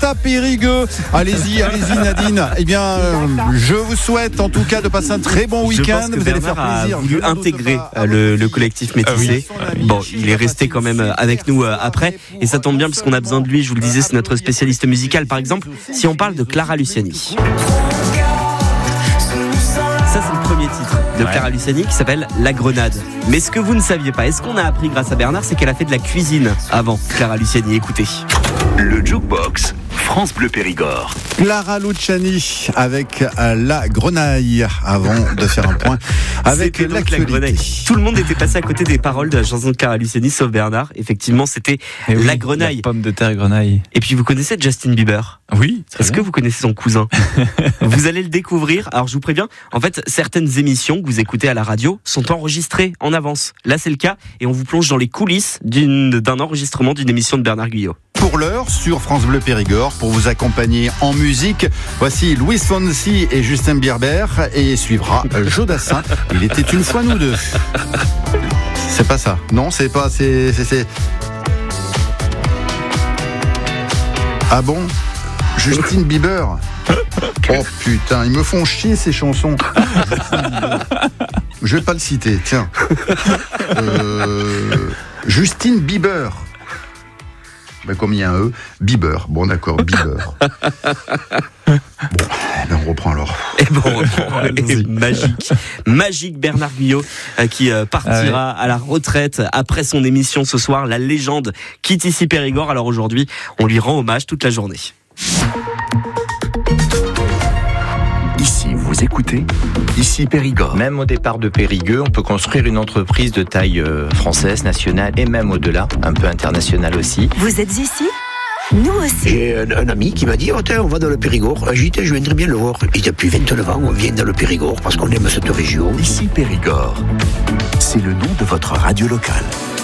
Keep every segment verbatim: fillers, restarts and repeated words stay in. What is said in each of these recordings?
à Périgueux. Allez-y, allez-y Nadine. Eh bien, euh, je vous souhaite en tout cas de passer un très bon week-end. Je pense que vous allez faire Bernard plaisir. a voulu intégrer euh, le, le collectif métissé. Ah oui. Bon, il est resté quand même avec nous euh, après. Et ça tombe bien parce qu'on a besoin de lui. Je vous le disais, c'est notre spécialiste musical. Par exemple, si on parle de Clara Luciani. Ça, c'est le premier titre de Clara ouais. Luciani qui s'appelle La Grenade. Mais ce que vous ne saviez pas, et ce qu'on a appris grâce à Bernard, c'est qu'elle a fait de la cuisine avant Clara Luciani. Écoutez. Le Jukebox, France Bleu Périgord. Clara Luciani avec euh, La Grenaille, avant de faire un point avec l'actualité. Tout le monde était passé à côté des paroles de la chanson de Clara Luciani, sauf Bernard. Effectivement, c'était et La oui, Grenaille. La pomme de terre grenaille. Et puis, vous connaissez Justin Bieber ? Oui. Est-ce bien. que vous connaissez son cousin ? Vous allez le découvrir. Alors, je vous préviens, en fait, certaines émissions que vous écoutez à la radio sont enregistrées en avance. Là, c'est le cas. Et on vous plonge dans les coulisses d'une, d'un enregistrement d'une émission de Bernard Guyot. Pour l'heure, sur France Bleu Périgord, pour vous accompagner en musique, voici Luis Fonsi et Justin Bieber, et suivra Jodassin. Il était une fois nous deux. C'est pas ça. Non, c'est pas. C'est. c'est, c'est... Ah bon ? Justin Bieber. Oh putain, ils me font chier ces chansons. Je vais pas le citer, tiens. Euh... Justin Bieber. Ben, comme il y a un E, Bieber. Bon, d'accord, Bieber. Bon, ben on reprend alors. Et bon, on reprend. Et magique. Magique Bernard Guyot, euh, qui euh, partira ah ouais. à la retraite après son émission ce soir. La légende quitte ici Périgord. Alors aujourd'hui, on lui rend hommage toute la journée. Ici, vous écoutez Ici Périgord. Même au départ de Périgueux, on peut construire une entreprise de taille euh, française, nationale et même au-delà, un peu internationale aussi. Vous êtes ici ? Nous aussi. J'ai un, un ami qui m'a dit oh, on va dans le Périgord. J'ai dit je viendrai bien le voir. Et depuis vingt-neuf ans, on vient dans le Périgord parce qu'on aime cette région. Ici Périgord, c'est le nom de votre radio locale.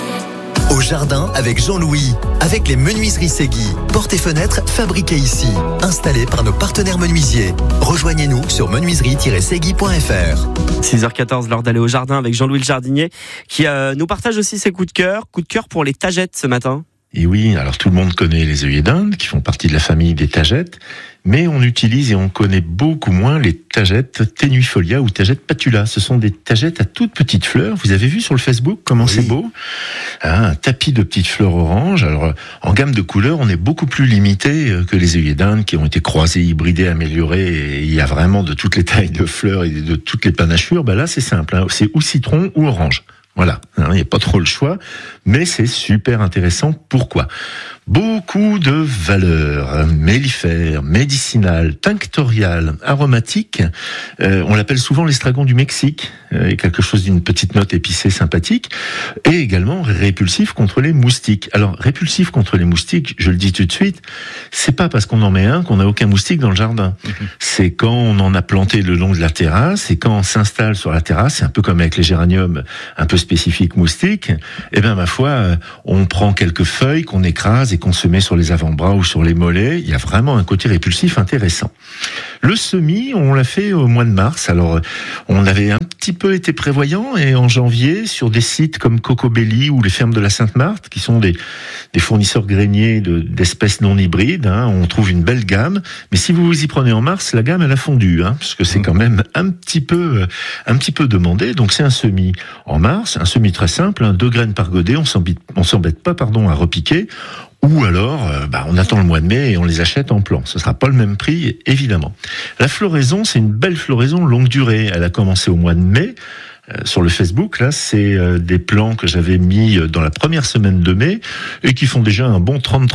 Au jardin avec Jean-Louis, avec les menuiseries Segui. Portes et fenêtres fabriquées ici, installées par nos partenaires menuisiers. Rejoignez-nous sur menuiserie tiret segui point f r. six heures quatorze, l'heure d'aller au jardin avec Jean-Louis le jardinier, qui euh, nous partage aussi ses coups de cœur. Coup de cœur pour les tagettes ce matin. Et oui, alors tout le monde connaît les œillets d'Inde, qui font partie de la famille des tagettes, mais on utilise et on connaît beaucoup moins les tagettes tenuifolia ou tagettes patula. Ce sont des tagettes à toutes petites fleurs. Vous avez vu sur le Facebook comment oui. c'est beau, hein, un tapis de petites fleurs oranges. Alors, en gamme de couleurs, on est beaucoup plus limité que les œillets d'Inde qui ont été croisés, hybridés, améliorés. Et il y a vraiment de toutes les tailles de fleurs et de toutes les panachures. Ben là, c'est simple, hein, c'est ou citron ou orange. Voilà, il n'y a pas trop le choix, mais c'est super intéressant. Pourquoi ? Beaucoup de valeurs mellifères, médicinales, tinctoriales, aromatiques. Euh, on l'appelle souvent l'estragon du Mexique, euh, quelque chose d'une petite note épicée sympathique, et également répulsif contre les moustiques. Alors, répulsif contre les moustiques, je le dis tout de suite, c'est pas parce qu'on en met un qu'on n'a aucun moustique dans le jardin. Mmh. C'est quand on en a planté le long de la terrasse, et quand on s'installe sur la terrasse, c'est un peu comme avec les géraniums un peu spécifiques moustiques, et bien ma foi, on prend quelques feuilles qu'on écrase et qu'on se met sur les avant-bras ou sur les mollets. Il y a vraiment un côté répulsif intéressant. Le semis, on l'a fait au mois de mars. Alors, on avait un petit peu été prévoyant et en janvier, sur des sites comme Cocobelli ou les fermes de la Sainte-Marthe, qui sont des, des fournisseurs grainiers de, d'espèces non hybrides, hein, on trouve une belle gamme. Mais si vous vous y prenez en mars, la gamme, elle a fondu, hein, parce que c'est quand même un petit peu, un petit peu demandé. Donc, c'est un semis en mars, un semis très simple, hein, deux graines par godet, on s'embête, on s'embête pas, pardon, à repiquer. Ou alors, euh, bah, on attend le mois de mai et on les achète en plan. Ce sera pas le même prix, évidemment. La floraison, c'est une belle floraison longue durée. Elle a commencé au mois de mai. Euh, sur le Facebook, là, c'est euh, des plants que j'avais mis dans la première semaine de mai et qui font déjà un bon trente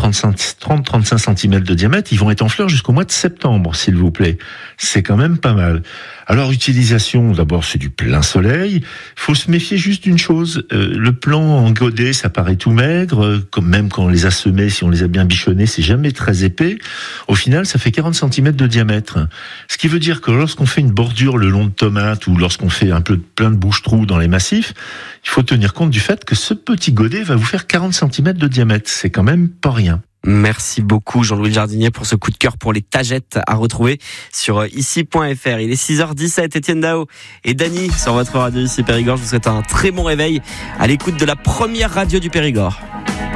à trente-cinq centimètres de diamètre. Ils vont être en fleurs jusqu'au mois de septembre, s'il vous plaît. C'est quand même pas mal. Alors, utilisation, d'abord, c'est du plein soleil. Il faut se méfier juste d'une chose. Euh, le plant en godet, ça paraît tout maigre. Euh, comme même quand on les a semés, si on les a bien bichonnés, c'est jamais très épais. Au final, ça fait quarante centimètres de diamètre. Ce qui veut dire que lorsqu'on fait une bordure le long de tomates ou lorsqu'on fait un peu plein de bouche-trous dans les massifs, il faut tenir compte du fait que ce petit godet va vous faire quarante centimètres de diamètre. C'est quand même pas rien. Merci beaucoup Jean-Louis le jardinier pour ce coup de cœur pour les tagettes à retrouver sur ici point f r. Il est six heures dix-sept, Étienne Dao et Dany sur votre radio ici Périgord. Je vous souhaite un très bon réveil à l'écoute de la première radio du Périgord.